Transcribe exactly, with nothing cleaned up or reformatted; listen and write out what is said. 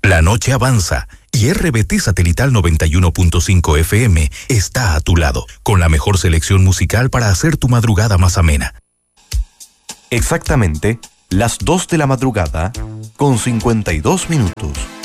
La noche avanza y R B T Satelital noventa y uno punto cinco F M está a tu lado, con la mejor selección musical para hacer tu madrugada más amena. Exactamente las dos de la madrugada con cincuenta y dos minutos.